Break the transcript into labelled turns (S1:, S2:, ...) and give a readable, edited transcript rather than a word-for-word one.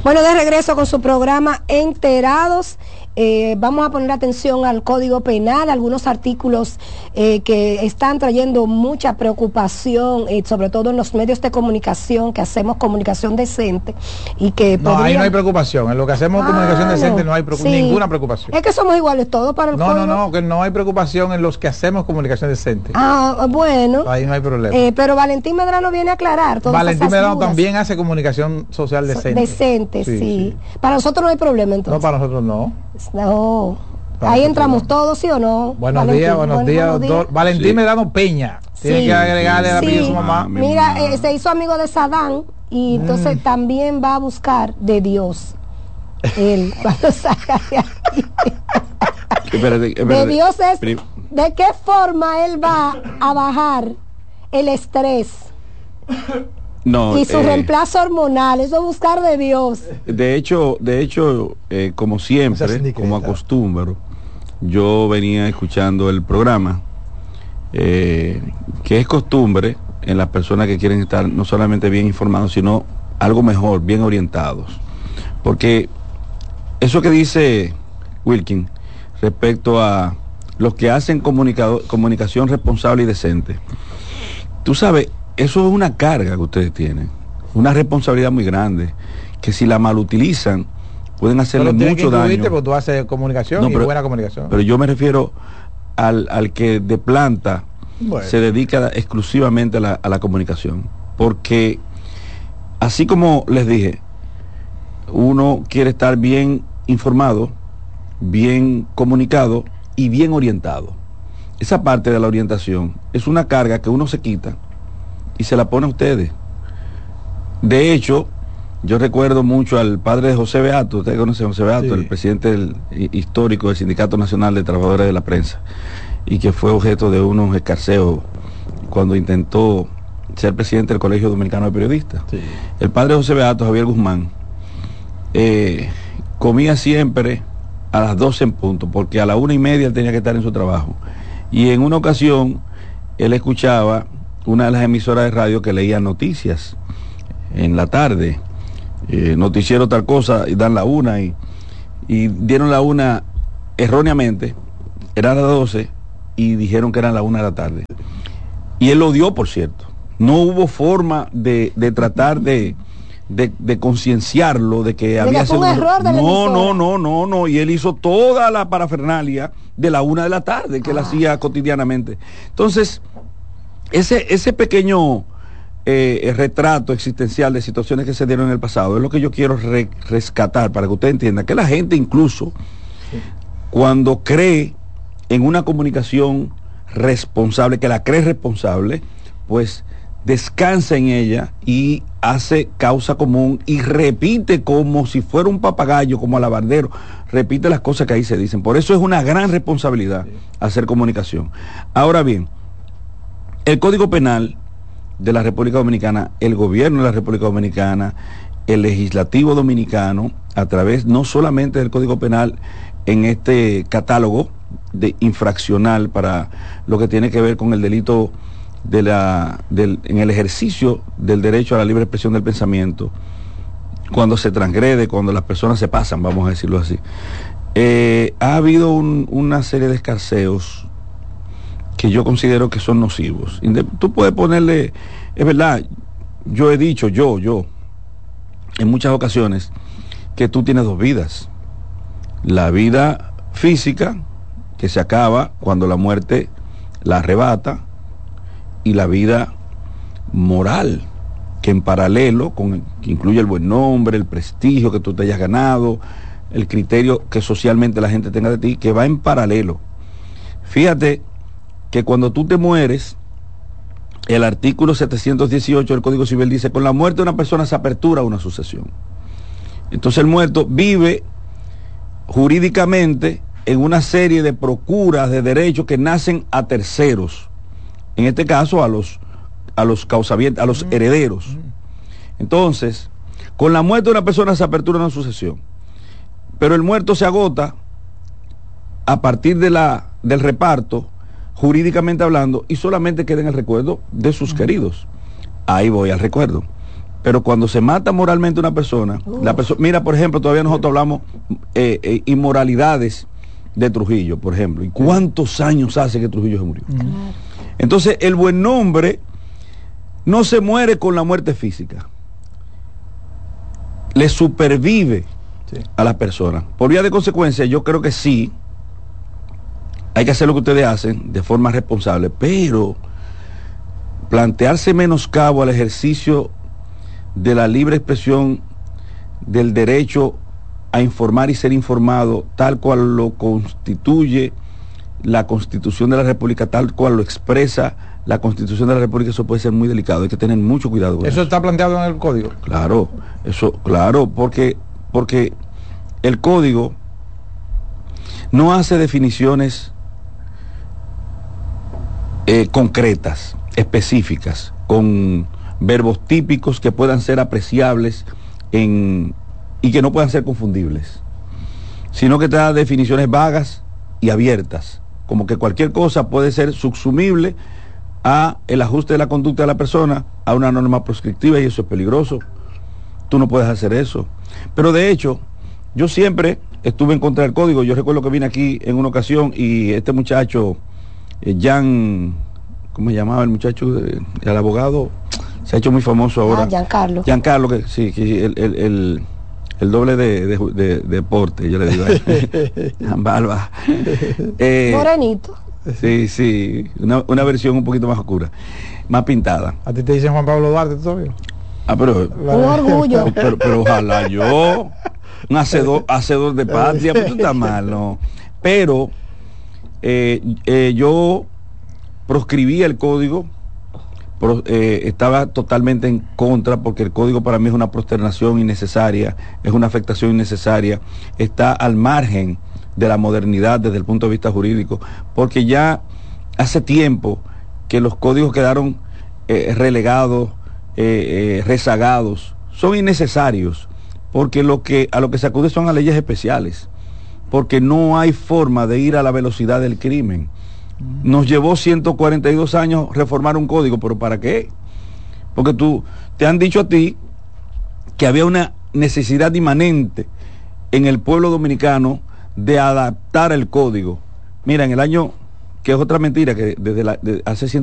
S1: Bueno, de regreso con su programa Enterados. Vamos a poner atención al Código Penal, algunos artículos que están trayendo mucha preocupación, sobre todo en los medios de comunicación, que hacemos comunicación decente y que
S2: no, ahí no hay preocupación, en lo que hacemos comunicación decente no hay ninguna preocupación.
S1: Es que somos iguales todos para el Código.
S2: No, que no hay preocupación en los que hacemos comunicación decente.
S1: Bueno.
S2: Ahí no hay problema.
S1: Pero Valentín Medrano viene a aclarar todas
S2: Valentín Medrano
S1: dudas.
S2: También hace comunicación social decente.
S1: Decente, sí. Para nosotros no hay problema entonces.
S2: No, para nosotros no.
S1: No. Ahí entramos todos, ¿sí o no?
S2: Buenos días, doctor. Valentín Medrano Peña. Tiene que agregarle el apellido a su mamá.
S1: Mira, se hizo amigo de Sadán y entonces también va a buscar de Dios. Él, cuando salga de aquí.
S3: Espérate.
S1: De Dios es, ¿de qué forma él va a bajar el estrés?
S3: No,
S1: y su reemplazo hormonal, eso es buscar de Dios.
S3: De hecho, como siempre, como acostumbro, yo venía escuchando el programa, que es costumbre en las personas que quieren estar no solamente bien informados, sino algo mejor, bien orientados. Porque eso que dice Wilkin respecto a los que hacen comunicación responsable y decente, tú sabes, eso es una carga que ustedes tienen, una responsabilidad muy grande, que si la malutilizan pueden hacerle mucho daño.
S2: Porque tú haces comunicación buena comunicación.
S3: Pero yo me refiero al que de planta se dedica exclusivamente a la comunicación. Porque, así como les dije, uno quiere estar bien informado, bien comunicado y bien orientado. Esa parte de la orientación es una carga que uno se quita y se la pone a ustedes. De hecho, yo recuerdo mucho al padre de José Beato. Ustedes conocen a José Beato, el presidente histórico del Sindicato Nacional de Trabajadores de la Prensa, y que fue objeto de unos escarceos cuando intentó ser presidente del Colegio Dominicano de Periodistas. El padre José Beato, Javier Guzmán, comía siempre a las 12 en punto, porque a la 1:30 él tenía que estar en su trabajo. Y en una ocasión él escuchaba una de las emisoras de radio que leía noticias en la tarde, noticiero tal cosa, y dan la 1 y dieron la 1 erróneamente, era las 12 y dijeron que eran la 1 de la tarde. Y él lo dio, por cierto. No hubo forma de tratar de concienciarlo de que había sido
S1: un error de la emisora.
S3: No, y él hizo toda la parafernalia de la 1 de la tarde que él hacía cotidianamente. Entonces, ese pequeño retrato existencial de situaciones que se dieron en el pasado es lo que yo quiero rescatar para que usted entienda que la gente incluso cuando cree en una comunicación responsable, que la cree responsable, pues descansa en ella y hace causa común y repite como si fuera un papagayo, como alabardero, repite las cosas que ahí se dicen. Por eso es una gran responsabilidad hacer comunicación. Ahora bien, el Código Penal de la República Dominicana, el gobierno de la República Dominicana, el legislativo dominicano, a través no solamente del Código Penal en este catálogo de infraccional para lo que tiene que ver con el delito en el ejercicio del derecho a la libre expresión del pensamiento, cuando se transgrede, cuando las personas se pasan, vamos a decirlo así. Ha habido una serie de escarceos que yo considero que son nocivos. Tú puedes ponerle, es verdad, yo he dicho, yo, en muchas ocasiones, que tú tienes dos vidas. La vida física, que se acaba cuando la muerte la arrebata, y la vida moral, que en paralelo, que incluye el buen nombre, el prestigio que tú te hayas ganado, el criterio que socialmente la gente tenga de ti, que va en paralelo. Fíjate que cuando tú te mueres, el artículo 718 del Código Civil dice: con la muerte de una persona se apertura una sucesión. Entonces el muerto vive jurídicamente en una serie de procuras de derechos que nacen a terceros, en este caso a los causavientes, a los herederos. Entonces, con la muerte de una persona se apertura una sucesión, pero el muerto se agota a partir del reparto, jurídicamente hablando, y solamente queda en el recuerdo de sus queridos. Ahí voy al recuerdo. Pero cuando se mata moralmente una persona, mira, por ejemplo, todavía nosotros hablamos inmoralidades de Trujillo, por ejemplo. ¿Y cuántos años hace que Trujillo se murió? Entonces, el buen nombre no se muere con la muerte física. Le supervive a las personas. Por vía de consecuencia, yo creo que sí, hay que hacer lo que ustedes hacen de forma responsable, pero plantearse menoscabo al ejercicio de la libre expresión del derecho a informar y ser informado, tal cual lo constituye la Constitución de la República, tal cual lo expresa la Constitución de la República, eso puede ser muy delicado, hay que tener mucho cuidado con
S2: eso. ¿Está planteado en el código?
S3: Claro, porque el código no hace definiciones concretas, específicas, con verbos típicos que puedan ser apreciables y que no puedan ser confundibles, sino que te da definiciones vagas y abiertas, como que cualquier cosa puede ser subsumible a el ajuste de la conducta de la persona a una norma proscriptiva, y eso es peligroso. Tú no puedes hacer eso. Pero de hecho, yo siempre estuve en contra del código. Yo recuerdo que vine aquí en una ocasión y este muchacho, ¿cómo se llamaba el muchacho? El abogado, se ha hecho muy famoso ahora.
S1: Giancarlo.
S3: Giancarlo, que sí, que el doble de deporte, yo le digo. Barba.
S1: Morenito.
S3: Sí, una versión un poquito más oscura, más pintada.
S2: ¿A ti te dicen Juan Pablo Duarte todavía?
S3: Pero
S1: un orgullo.
S3: Pero ojalá yo, un hacedor de patria, pero tú estás mal, ¿no? Pero yo proscribí el código, estaba totalmente en contra, porque el código para mí es una prosternación innecesaria, es una afectación innecesaria, está al margen de la modernidad desde el punto de vista jurídico, porque ya hace tiempo que los códigos quedaron relegados, rezagados, son innecesarios, porque a lo que se acude son a leyes especiales, porque no hay forma de ir a la velocidad del crimen. Nos llevó 142 años reformar un código, pero ¿para qué? Porque te han dicho a ti que había una necesidad inmanente en el pueblo dominicano de adaptar el código. Mira, en el año, que es otra mentira, que desde hace